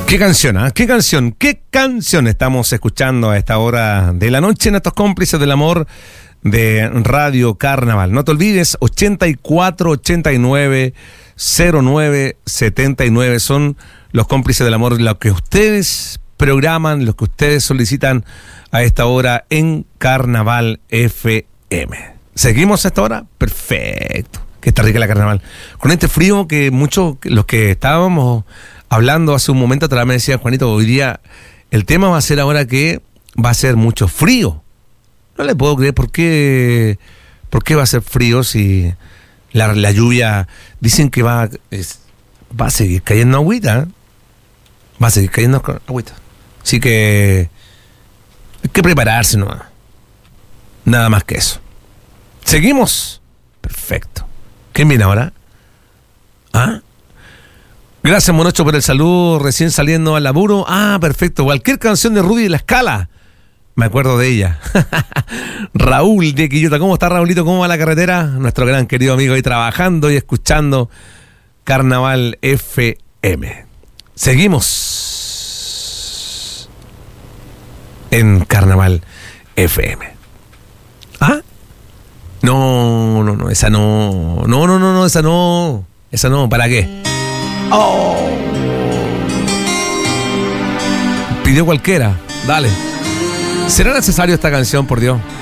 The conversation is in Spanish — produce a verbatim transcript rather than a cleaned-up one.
¿Qué canción, ah? ¿eh? ¿Qué canción? ¿Qué canción estamos escuchando a esta hora de la noche en estos cómplices del amor de Radio Carnaval? No te olvides, ochenta y cuatro, ochenta y nueve, cero nueve, setenta y nueve son los cómplices del amor, los que ustedes programan, los que ustedes solicitan a esta hora en Carnaval F M. ¿Seguimos a esta hora? Perfecto. Que está rica la Carnaval. Con este frío que muchos, los que estábamos hablando hace un momento atrás me decía Juanito, hoy día el tema va a ser ahora que va a ser mucho frío. No le puedo creer por qué, por qué va a ser frío si la, la lluvia, dicen que va, es, va a seguir cayendo agüita, ¿eh? Va a seguir cayendo agüita. Así que hay que prepararse, ¿no? Nada más que eso. ¿Seguimos? Perfecto. ¿Quién viene ahora? ¿Ah? Gracias, Monocho, por el saludo, recién saliendo al laburo. Ah, perfecto. Cualquier canción de Rudy de la Escala. Me acuerdo de ella. Raúl de Quillota. ¿Cómo está, Raulito? ¿Cómo va la carretera? Nuestro gran querido amigo ahí trabajando y escuchando Carnaval F M. Seguimos en Carnaval F M. ¿Ah? No, no, no, esa no. No, no, no, no, esa no. Esa no, ¿para qué? Oh. Pidió cualquiera. Dale. ¿Será necesario esta canción, por Dios?